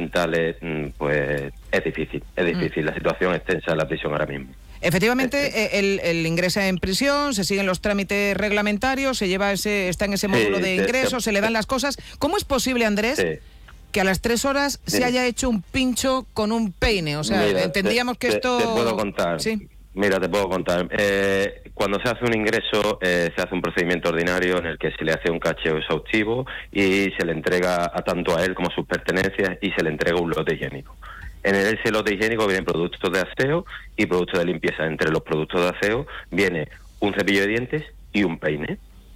mentales, pues es difícil. La situación es tensa en la prisión ahora mismo. Efectivamente, él ingresa en prisión, se siguen los trámites reglamentarios, está en ese módulo de ingresos, se le dan las cosas. ¿Cómo es posible, Andrés, que a las 3 horas se haya hecho un pincho con un peine? O sea, mira, entendíamos que esto... Te puedo contar. Sí. Mira, te puedo contar. Cuando se hace un ingreso, se hace un procedimiento ordinario en el que se le hace un cacheo exhaustivo y se le entrega tanto a él como a sus pertenencias y se le entrega un lote higiénico. En ese lote higiénico vienen productos de aseo y productos de limpieza. Entre los productos de aseo viene un cepillo de dientes y un peine.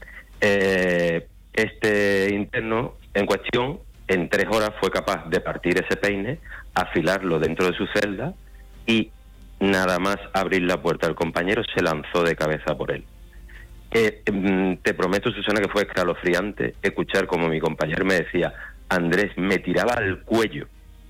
Este interno en cuestión, en 3 horas fue capaz de partir ese peine, afilarlo dentro de su celda y nada más abrir la puerta al compañero se lanzó de cabeza por él. Te prometo, Susana, que fue escalofriante escuchar como mi compañero me decía: Andrés, me tiraba al cuello.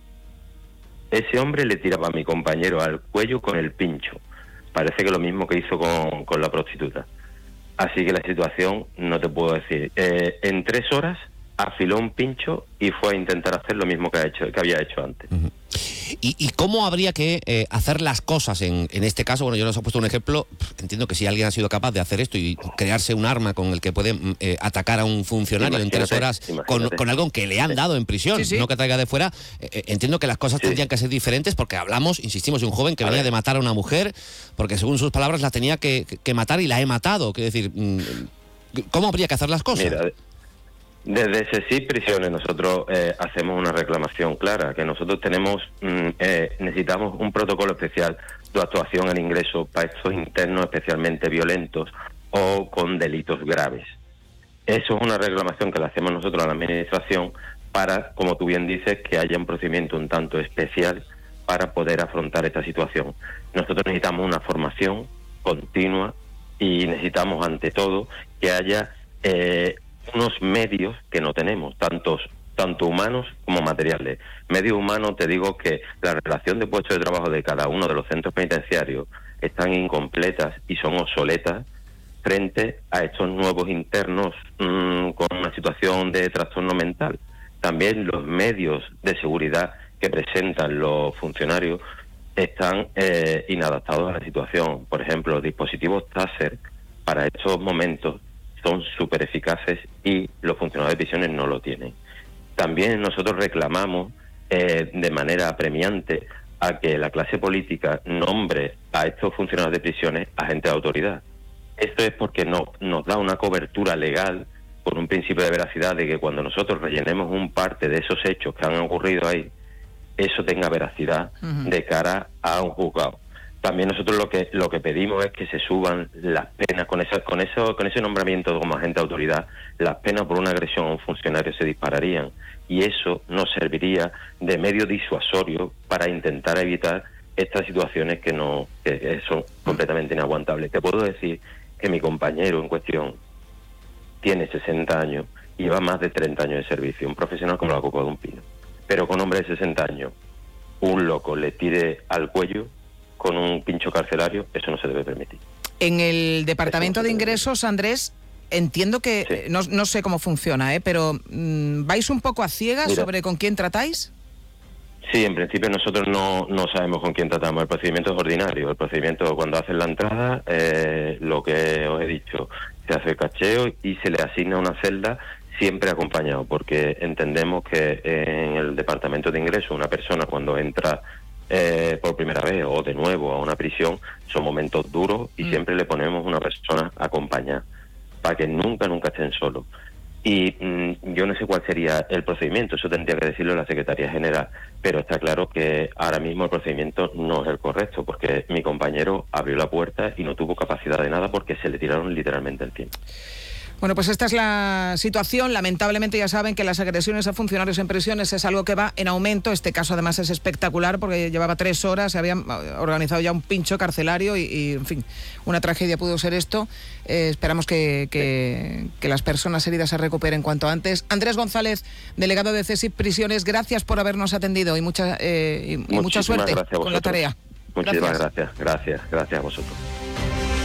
Ese hombre le tiraba a mi compañero al cuello con el pincho. Parece que lo mismo que hizo con la prostituta. Así que la situación, no te puedo decir. En 3 horas afiló un pincho y fue a intentar hacer lo mismo que había hecho antes. Uh-huh. ¿Y cómo habría que hacer las cosas en este caso? Bueno, yo nos he puesto un ejemplo. Entiendo que si alguien ha sido capaz de hacer esto y crearse un arma con el que puede atacar a un funcionario en 3 horas con algo que le han dado en prisión, no que traiga de fuera, entiendo que las cosas tendrían que ser diferentes, porque hablamos, insistimos, de un joven que venía de matar a una mujer, porque según sus palabras la tenía que matar y la he matado. Quiero decir, ¿cómo habría que hacer las cosas? Mira, desde SESIF Prisiones nosotros hacemos una reclamación clara, que nosotros necesitamos un protocolo especial de actuación al ingreso para estos internos especialmente violentos o con delitos graves. Eso es una reclamación que le hacemos nosotros a la Administración para, como tú bien dices, que haya un procedimiento un tanto especial para poder afrontar esta situación. Nosotros necesitamos una formación continua y necesitamos, ante todo, que haya unos medios que no tenemos, tanto humanos como materiales. Medios humanos, te digo que la relación de puestos de trabajo de cada uno de los centros penitenciarios están incompletas y son obsoletas frente a estos nuevos internos con una situación de trastorno mental. También los medios de seguridad que presentan los funcionarios están inadaptados a la situación. Por ejemplo, los dispositivos Taser para estos momentos son súper eficaces y los funcionarios de prisiones no lo tienen. También nosotros reclamamos de manera apremiante a que la clase política nombre a estos funcionarios de prisiones agentes de autoridad. Esto es porque nos da una cobertura legal por un principio de veracidad de que cuando nosotros rellenemos un parte de esos hechos que han ocurrido ahí, eso tenga veracidad de cara a un juzgado. También nosotros lo que pedimos es que se suban las penas con ese nombramiento como agente de autoridad. Las penas por una agresión a un funcionario se dispararían y eso nos serviría de medio disuasorio para intentar evitar estas situaciones que son completamente inaguantables. Te puedo decir que mi compañero en cuestión tiene 60 años y lleva más de 30 años de servicio, un profesional como la copa de un pino. Pero con hombre de 60 años, un loco le tire al cuello con un pincho carcelario, eso no se debe permitir. En el Departamento de Ingresos, Andrés, entiendo que, no sé cómo funciona, pero ¿vais un poco a ciegas sobre con quién tratáis? Sí, en principio nosotros no sabemos con quién tratamos. El procedimiento es ordinario. El procedimiento, cuando hacen la entrada, lo que os he dicho, se hace el cacheo y se le asigna una celda siempre acompañado, porque entendemos que en el Departamento de Ingresos una persona cuando entra por primera vez o de nuevo a una prisión son momentos duros y siempre le ponemos una persona acompañada para que nunca estén solos. Y yo no sé cuál sería el procedimiento, eso tendría que decirlo la Secretaría General, pero está claro que ahora mismo el procedimiento no es el correcto, porque mi compañero abrió la puerta y no tuvo capacidad de nada porque se le tiraron literalmente encima. Bueno, pues esta es la situación. Lamentablemente ya saben que las agresiones a funcionarios en prisiones es algo que va en aumento. Este caso además es espectacular porque llevaba 3 horas, se había organizado ya un pincho carcelario y en fin, una tragedia pudo ser esto. Esperamos que las personas heridas se recuperen cuanto antes. Andrés González, delegado de CESIF Prisiones, gracias por habernos atendido y mucha suerte con la tarea. Muchísimas gracias a vosotros.